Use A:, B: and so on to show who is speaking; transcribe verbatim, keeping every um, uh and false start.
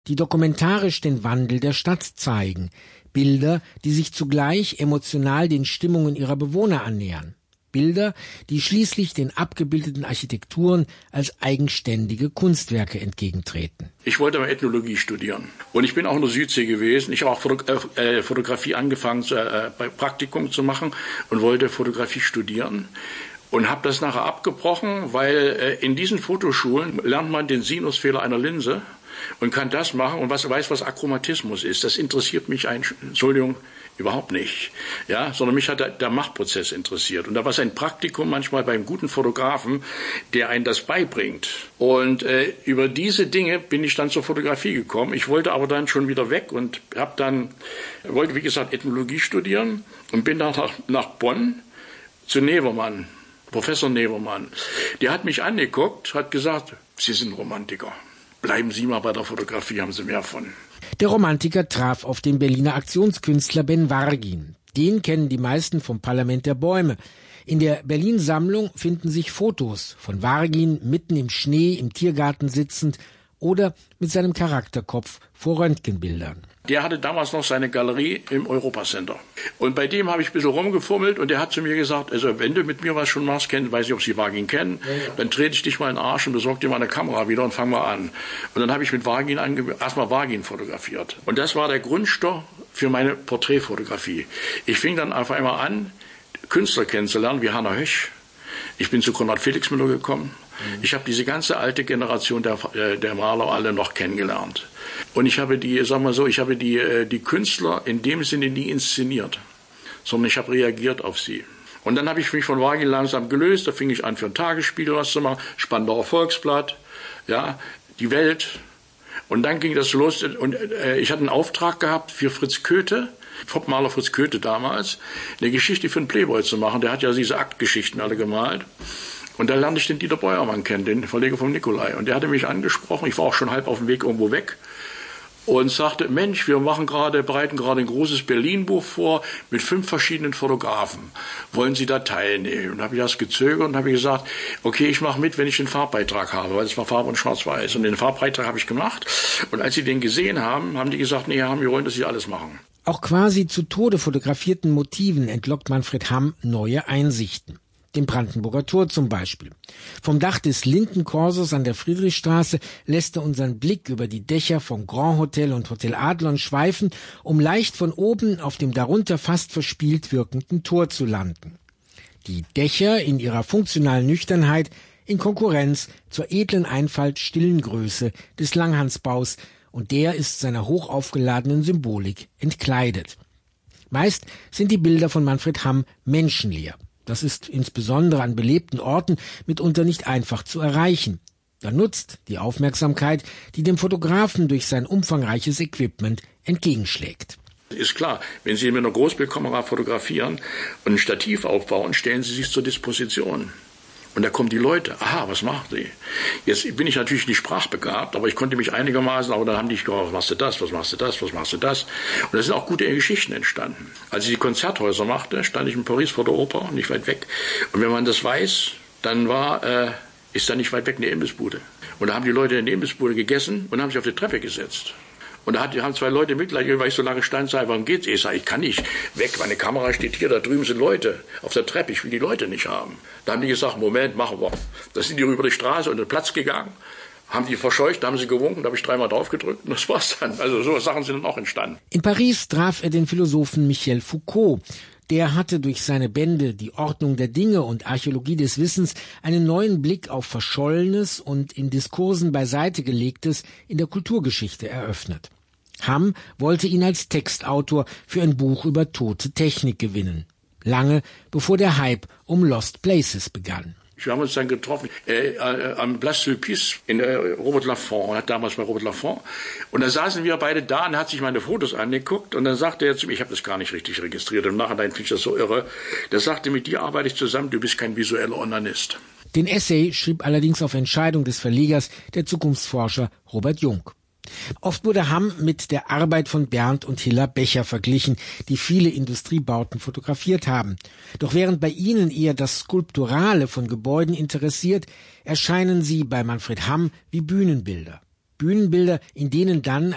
A: die dokumentarisch den Wandel der Stadt zeigen. Bilder, die sich zugleich emotional den Stimmungen ihrer Bewohner annähern. Bilder, die schließlich den abgebildeten Architekturen als eigenständige Kunstwerke entgegentreten.
B: Ich wollte mal Ethnologie studieren und ich bin auch in der Südsee gewesen. Ich habe auch Foto- äh, Fotografie angefangen, zu, äh, bei Praktikum zu machen und wollte Fotografie studieren und habe das nachher abgebrochen, weil äh, in diesen Fotoschulen lernt man den Sinusfehler einer Linse und kann das machen und was weiß, was Achromatismus ist. Das interessiert mich, ein, Entschuldigung, überhaupt nicht, ja, sondern mich hat der, der Machprozess interessiert. Und da war es ein Praktikum manchmal beim guten Fotografen, der einen das beibringt. Und äh, über diese Dinge bin ich dann zur Fotografie gekommen. Ich wollte aber dann schon wieder weg und habe dann, wollte wie gesagt Ethnologie studieren und bin dann nach, nach Bonn zu Nevermann, Professor Nevermann. Der hat mich angeguckt, hat gesagt, Sie sind Romantiker. Bleiben Sie mal bei der Fotografie, haben Sie mehr von.
A: Der Romantiker traf auf den Berliner Aktionskünstler Ben Wargin. Den kennen die meisten vom Parlament der Bäume. In der Berlin-Sammlung finden sich Fotos von Wargin mitten im Schnee im Tiergarten sitzend oder mit seinem Charakterkopf vor Röntgenbildern.
B: Der hatte damals noch seine Galerie im Europacenter. Und bei dem habe ich ein bisschen rumgefummelt und der hat zu mir gesagt, also wenn du mit mir was schon machst, kenn, weiß nicht, ob Sie Wargin kennen, ja, ja. Dann trete ich dich mal in den Arsch und besorge dir mal eine Kamera wieder und fang mal an. Und dann habe ich mit Wargin ange- erstmal Wargin fotografiert. Und das war der Grundstoff für meine Porträtfotografie. Ich fing dann auf einmal an, Künstler kennenzulernen, wie Hannah Höch. Ich bin zu Konrad Felix Müller gekommen. Mhm. Ich habe diese ganze alte Generation der, der Maler alle noch kennengelernt. Und ich habe die, sagen wir so, ich habe die, die Künstler in dem Sinne nie inszeniert, sondern ich habe reagiert auf sie. Und dann habe ich mich von Wargin langsam gelöst, da fing ich an, für ein Tagesspiegel was zu machen, Spandauer Volksblatt, ja, die Welt. Und dann ging das los und äh, ich hatte einen Auftrag gehabt für Fritz Köthe, Popmaler Fritz Köthe damals, eine Geschichte für einen Playboy zu machen. Der hat ja diese Aktgeschichten alle gemalt. Und da lernte ich den Dieter Beuermann kennen, den Verleger vom Nikolai. Und der hatte mich angesprochen, ich war auch schon halb auf dem Weg irgendwo weg, und sagte, Mensch, wir machen gerade, bereiten gerade ein großes Berlin-Buch vor mit fünf verschiedenen Fotografen. Wollen Sie da teilnehmen? Und da habe ich das gezögert und habe gesagt, okay, ich mache mit, wenn ich den Farbbeitrag habe, weil es war Farbe und Schwarz-Weiß. Und den Farbbeitrag habe ich gemacht. Und als sie den gesehen haben, haben die gesagt, nee, Herr Hamm, wir wollen, dass Sie alles machen.
A: Auch quasi zu Tode fotografierten Motiven entlockt Manfred Hamm neue Einsichten. Dem Brandenburger Tor zum Beispiel. Vom Dach des linken Korsos an der Friedrichstraße lässt er unseren Blick über die Dächer von Grand Hotel und Hotel Adlon schweifen, um leicht von oben auf dem darunter fast verspielt wirkenden Tor zu landen. Die Dächer in ihrer funktionalen Nüchternheit in Konkurrenz zur edlen Einfalt stillen Größe des Langhansbaus, und der ist seiner hochaufgeladenen Symbolik entkleidet. Meist sind die Bilder von Manfred Hamm menschenleer. Das ist insbesondere an belebten Orten mitunter nicht einfach zu erreichen. Da nutzt die Aufmerksamkeit, die dem Fotografen durch sein umfangreiches Equipment entgegenschlägt.
B: Ist klar, wenn Sie mit einer Großbildkamera fotografieren und ein Stativ aufbauen, stellen Sie sich zur Disposition. Und da kommen die Leute, aha, was machen Sie? Jetzt bin ich natürlich nicht sprachbegabt, aber ich konnte mich einigermaßen, aber dann haben die gesagt, was machst du das, was machst du das, was machst du das? Und da sind auch gute Geschichten entstanden. Als ich die Konzerthäuser machte, stand ich in Paris vor der Oper, nicht weit weg. Und wenn man das weiß, dann war, äh, ist da nicht weit weg eine Imbissbude. Und da haben die Leute in der Imbissbude gegessen und haben sich auf die Treppe gesetzt. Und da haben zwei Leute Mitleid, weil ich so lange stand, sage, warum geht's? Ich sage, ich kann nicht weg, meine Kamera steht hier, da drüben sind Leute auf der Treppe, ich will die Leute nicht haben. Da haben die gesagt, Moment, machen wir. Da sind die rüber die Straße und den Platz gegangen, haben die verscheucht, da haben sie gewunken, da habe ich dreimal drauf gedrückt und das war's dann. Also so Sachen sind dann auch entstanden.
A: In Paris traf er den Philosophen Michel Foucault. Der hatte durch seine Bände Die Ordnung der Dinge und Archäologie des Wissens einen neuen Blick auf Verschollenes und in Diskursen beiseite gelegtes in der Kulturgeschichte eröffnet. Hamm wollte ihn als Textautor für ein Buch über tote Technik gewinnen. Lange bevor der Hype um Lost Places begann.
B: Wir haben uns dann getroffen äh, äh, am Place Sulpice in äh, Robert Laffont. Er hat damals bei Robert Laffont. Und da saßen wir beide da und er hat sich meine Fotos angeguckt. Und dann sagte er zu mir, ich habe das gar nicht richtig registriert. Im Nachhinein finde ich das so irre. Der sagte, mit dir arbeite ich zusammen, du bist kein visueller Onanist.
A: Den Essay schrieb allerdings auf Entscheidung des Verlegers der Zukunftsforscher Robert Jung. Oft wurde Hamm mit der Arbeit von Bernd und Hilla Becher verglichen, die viele Industriebauten fotografiert haben. Doch während bei ihnen eher das Skulpturale von Gebäuden interessiert, erscheinen sie bei Manfred Hamm wie Bühnenbilder. Bühnenbilder, in denen dann